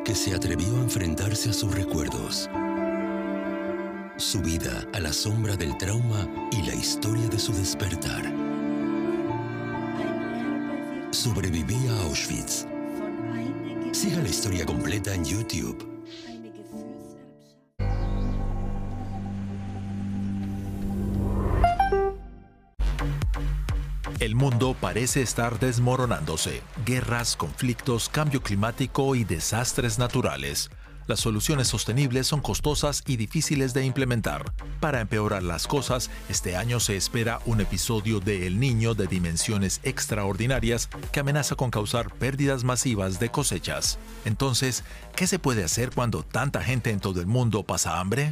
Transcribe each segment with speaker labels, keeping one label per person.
Speaker 1: que se atrevió a enfrentarse a sus recuerdos, su vida a la sombra del trauma y la historia de su despertar. Sobreviví a Auschwitz. Siga la historia completa en YouTube.
Speaker 2: El mundo parece estar desmoronándose. Guerras, conflictos, cambio climático y desastres naturales. Las soluciones sostenibles son costosas y difíciles de implementar. Para empeorar las cosas, este año se espera un episodio de El Niño de dimensiones extraordinarias que amenaza con causar pérdidas masivas de cosechas. Entonces, ¿qué se puede hacer cuando tanta gente en todo el mundo pasa hambre?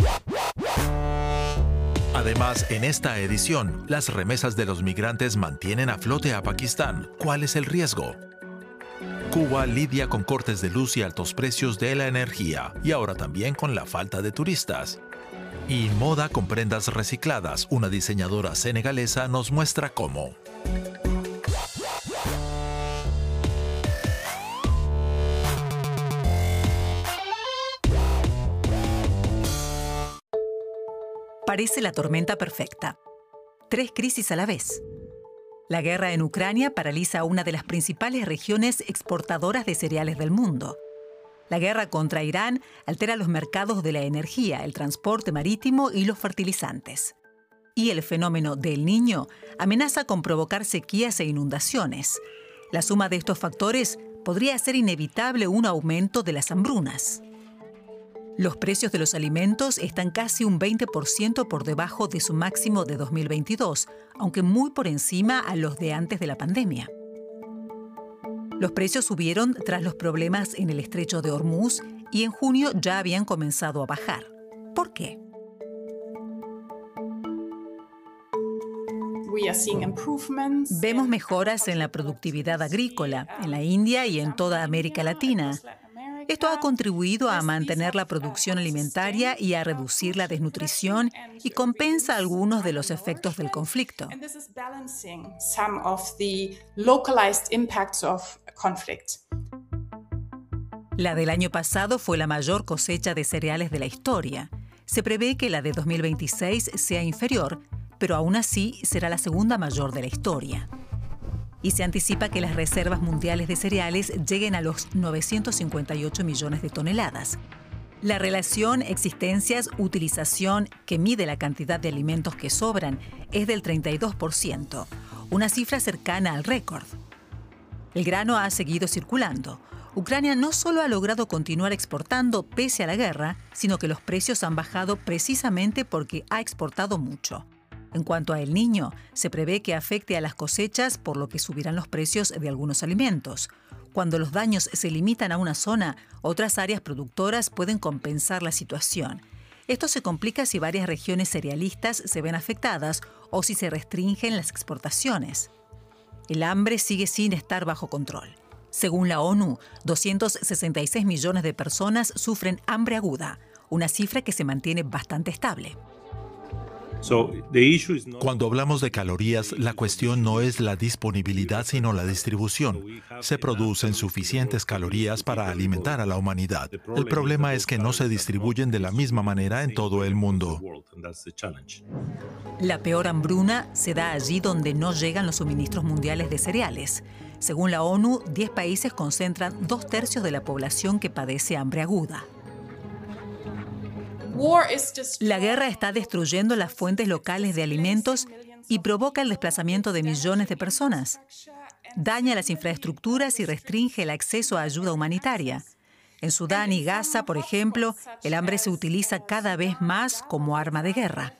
Speaker 2: Además, en esta edición, las remesas de los migrantes mantienen a flote a Pakistán. ¿Cuál es el riesgo? Cuba lidia con cortes de luz y altos precios de la energía, y ahora también con la falta de turistas. Y moda con prendas recicladas, una diseñadora senegalesa nos muestra cómo.
Speaker 3: Parece la tormenta perfecta. 3 crisis a la vez. La guerra en Ucrania paraliza una de las principales regiones exportadoras de cereales del mundo. La guerra contra Irán altera los mercados de la energía, el transporte marítimo y los fertilizantes. Y el fenómeno del Niño amenaza con provocar sequías e inundaciones. La suma de estos factores podría hacer inevitable un aumento de las hambrunas. Los precios de los alimentos están casi un 20% por debajo de su máximo de 2022, aunque muy por encima a los de antes de la pandemia. Los precios subieron tras los problemas en el estrecho de Hormuz y en junio ya habían comenzado a bajar. ¿Por qué? Vemos mejoras en la productividad agrícola, en la India y en toda América Latina. Esto ha contribuido a mantener la producción alimentaria y a reducir la desnutrición y compensa algunos de los efectos del conflicto. La del año pasado fue la mayor cosecha de cereales de la historia. Se prevé que la de 2026 sea inferior, pero aún así será la segunda mayor de la historia. Y se anticipa que las reservas mundiales de cereales lleguen a los 958 millones de toneladas. La relación existencias-utilización, que mide la cantidad de alimentos que sobran, es del 32%, una cifra cercana al récord. El grano ha seguido circulando. Ucrania no solo ha logrado continuar exportando pese a la guerra, sino que los precios han bajado precisamente porque ha exportado mucho. En cuanto a El Niño, se prevé que afecte a las cosechas, por lo que subirán los precios de algunos alimentos. Cuando los daños se limitan a una zona, otras áreas productoras pueden compensar la situación. Esto se complica si varias regiones cerealistas se ven afectadas o si se restringen las exportaciones. El hambre sigue sin estar bajo control. Según la ONU, 266 millones de personas sufren hambre aguda, una cifra que se mantiene bastante estable.
Speaker 2: Cuando hablamos de calorías, la cuestión no es la disponibilidad, sino la distribución. Se producen suficientes calorías para alimentar a la humanidad. El problema es que no se distribuyen de la misma manera en todo el mundo.
Speaker 3: La peor hambruna se da allí donde no llegan los suministros mundiales de cereales. Según la ONU, 10 países concentran 2/3 de la población que padece hambre aguda. La guerra está destruyendo las fuentes locales de alimentos y provoca el desplazamiento de millones de personas. Daña las infraestructuras y restringe el acceso a ayuda humanitaria. En Sudán y Gaza, por ejemplo, el hambre se utiliza cada vez más como arma de guerra.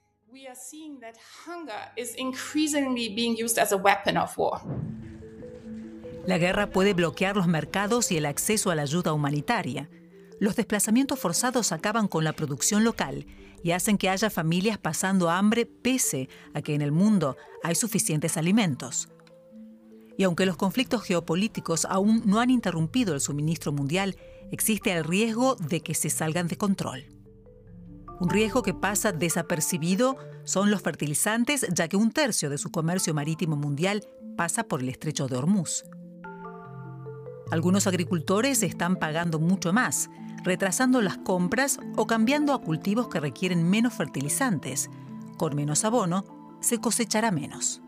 Speaker 3: La guerra puede bloquear los mercados y el acceso a la ayuda humanitaria. Los desplazamientos forzados acaban con la producción local y hacen que haya familias pasando hambre pese a que en el mundo hay suficientes alimentos. Y aunque los conflictos geopolíticos aún no han interrumpido el suministro mundial, existe el riesgo de que se salgan de control. Un riesgo que pasa desapercibido son los fertilizantes, ya que 1/3 de su comercio marítimo mundial pasa por el estrecho de Hormuz. Algunos agricultores están pagando mucho más, retrasando las compras o cambiando a cultivos que requieren menos fertilizantes. Con menos abono, se cosechará menos.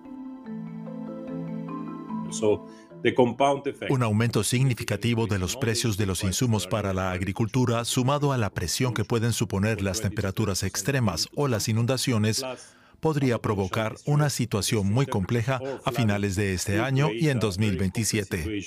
Speaker 2: Un aumento significativo de los precios de los insumos para la agricultura, sumado a la presión que pueden suponer las temperaturas extremas o las inundaciones, podría provocar una situación muy compleja a finales de este año y en 2027.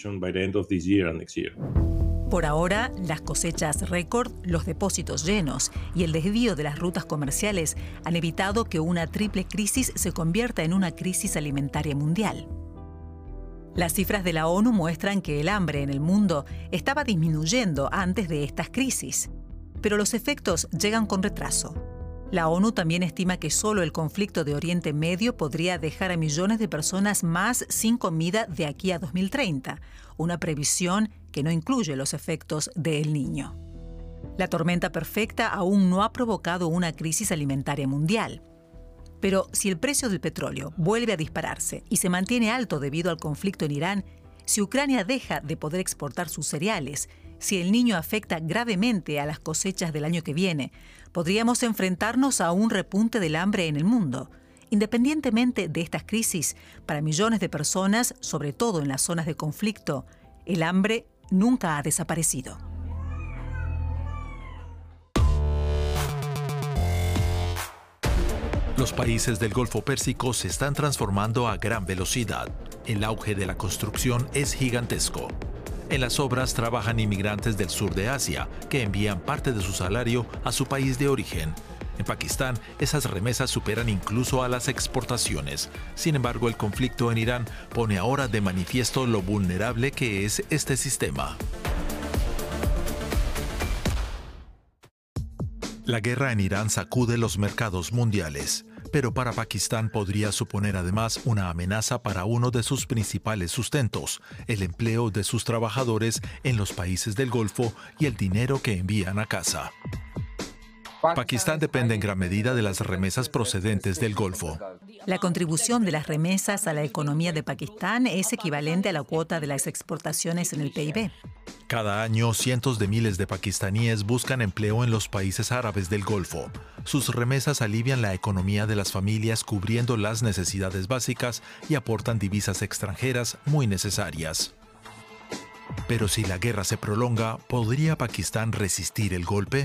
Speaker 3: Por ahora, las cosechas récord, los depósitos llenos y el desvío de las rutas comerciales han evitado que una triple crisis se convierta en una crisis alimentaria mundial. Las cifras de la ONU muestran que el hambre en el mundo estaba disminuyendo antes de estas crisis, pero los efectos llegan con retraso. La ONU también estima que solo el conflicto de Oriente Medio podría dejar a millones de personas más sin comida de aquí a 2030, una previsión que no incluye los efectos de El Niño. La tormenta perfecta aún no ha provocado una crisis alimentaria mundial. Pero si el precio del petróleo vuelve a dispararse y se mantiene alto debido al conflicto en Irán, si Ucrania deja de poder exportar sus cereales, si El Niño afecta gravemente a las cosechas del año que viene, podríamos enfrentarnos a un repunte del hambre en el mundo. Independientemente de estas crisis, para millones de personas, sobre todo en las zonas de conflicto, el hambre nunca ha desaparecido.
Speaker 2: Los países del Golfo Pérsico se están transformando a gran velocidad. El auge de la construcción es gigantesco. En las obras trabajan inmigrantes del sur de Asia, que envían parte de su salario a su país de origen. En Pakistán, esas remesas superan incluso a las exportaciones. Sin embargo, el conflicto en Irán pone ahora de manifiesto lo vulnerable que es este sistema. La guerra en Irán sacude los mercados mundiales, pero para Pakistán podría suponer además una amenaza para uno de sus principales sustentos, el empleo de sus trabajadores en los países del Golfo y el dinero que envían a casa. Pakistán depende en gran medida de las remesas procedentes del Golfo.
Speaker 3: La contribución de las remesas a la economía de Pakistán es equivalente a la cuota de las exportaciones en el PIB.
Speaker 2: Cada año, cientos de miles de pakistaníes buscan empleo en los países árabes del Golfo. Sus remesas alivian la economía de las familias cubriendo las necesidades básicas y aportan divisas extranjeras muy necesarias. Pero si la guerra se prolonga, ¿podría Pakistán resistir el golpe?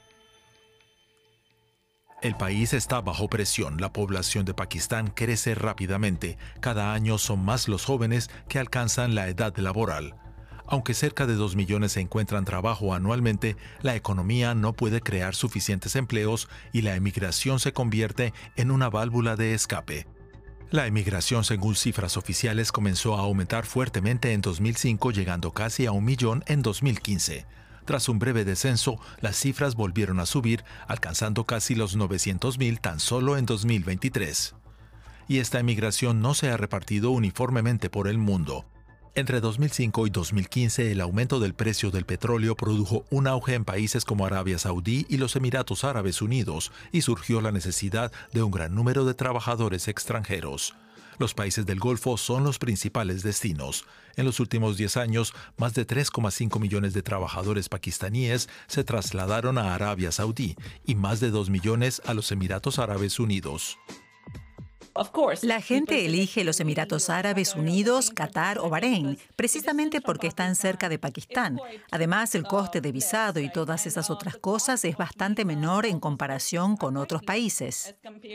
Speaker 2: El país está bajo presión. La población de Pakistán crece rápidamente. Cada año son más los jóvenes que alcanzan la edad laboral. Aunque cerca de 2 millones se encuentran trabajo anualmente, la economía no puede crear suficientes empleos y la emigración se convierte en una válvula de escape. La emigración, según cifras oficiales, comenzó a aumentar fuertemente en 2005, llegando casi a 1 millón en 2015. Tras un breve descenso, las cifras volvieron a subir, alcanzando casi los 900,000 tan solo en 2023. Y esta emigración no se ha repartido uniformemente por el mundo. Entre 2005 y 2015, el aumento del precio del petróleo produjo un auge en países como Arabia Saudí y los Emiratos Árabes Unidos, y surgió la necesidad de un gran número de trabajadores extranjeros. Los países del Golfo son los principales destinos. En los últimos 10 años, más de 3,5 millones de trabajadores pakistaníes se trasladaron a Arabia Saudí y más de 2 millones a los Emiratos Árabes Unidos.
Speaker 3: La gente elige los Emiratos Árabes Unidos, Qatar o Bahrein, precisamente porque están cerca de Pakistán. Además, el coste de visado y todas esas otras cosas es bastante menor en comparación con otros países.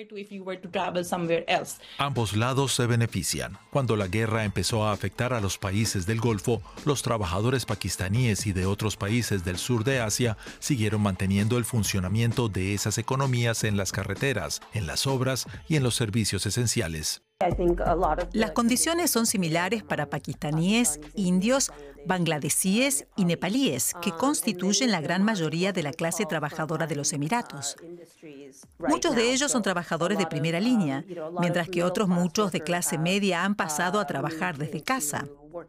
Speaker 2: Ambos lados se benefician. Cuando la guerra empezó a afectar a los países del Golfo, los trabajadores pakistaníes y de otros países del sur de Asia siguieron manteniendo el funcionamiento de esas economías en las carreteras, en las obras y en los servicios esenciales.
Speaker 3: Las condiciones son similares para pakistaníes, indios, bangladesíes y nepalíes, que constituyen la gran mayoría de la clase trabajadora de los Emiratos. Muchos de ellos son trabajadores de primera línea, mientras que otros muchos de clase media han pasado a trabajar desde casa.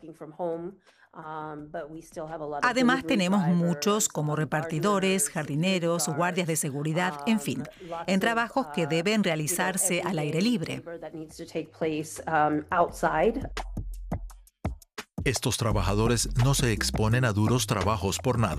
Speaker 3: Además, tenemos muchos como repartidores, jardineros, guardias de seguridad, en fin, en trabajos que deben realizarse al aire libre.
Speaker 2: Estos trabajadores no se exponen a duros trabajos por nada.